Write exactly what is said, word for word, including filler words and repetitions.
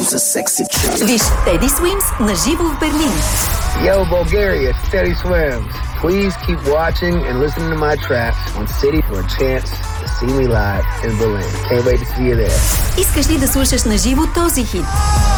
is a sexy chick. Виж Teddy Swims на живо в Берлин. Yo, Bulgaria, it's Teddy Swims. Please keep watching and listening to my tracks on City for a chance to see me live in Berlin. Can't wait to see you there. Искаш ли да слушаш на живо този хит?